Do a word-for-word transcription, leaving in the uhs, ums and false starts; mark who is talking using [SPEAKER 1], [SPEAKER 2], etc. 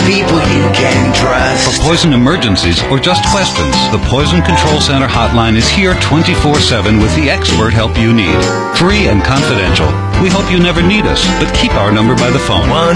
[SPEAKER 1] people you can trust.
[SPEAKER 2] For poison emergencies or just questions, the Poison Control Center hotline is here twenty-four seven with the expert help you need. Free and confidential. We hope you never need us, but keep our number by the phone.
[SPEAKER 1] one